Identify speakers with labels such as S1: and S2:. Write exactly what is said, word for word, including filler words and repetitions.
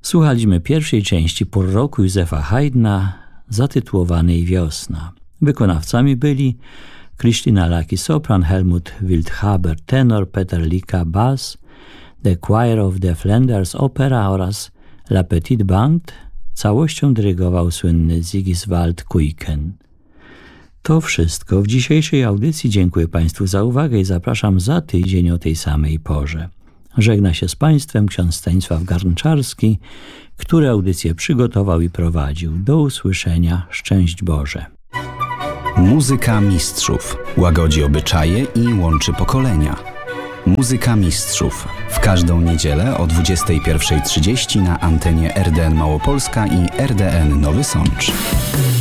S1: Słuchaliśmy pierwszej części półrocku Józefa Haydna zatytułowanej Wiosna. Wykonawcami byli Krystyna Laki sopran, Helmut Wildhaber tenor, Peter Lika bass, The Choir of the Flanders Opera oraz La Petite Bande. Całością dyrygował słynny Sigiswald Kuijken. To wszystko w dzisiejszej audycji. Dziękuję Państwu za uwagę i zapraszam za tydzień o tej samej porze. Żegna się z Państwem ksiądz Stanisław Garnczarski, który audycję przygotował i prowadził. Do usłyszenia. Szczęść Boże.
S2: Muzyka mistrzów łagodzi obyczaje i łączy pokolenia. Muzyka mistrzów w każdą niedzielę o dwudziestej pierwszej trzydzieści na antenie R D N Małopolska i R D N Nowy Sącz.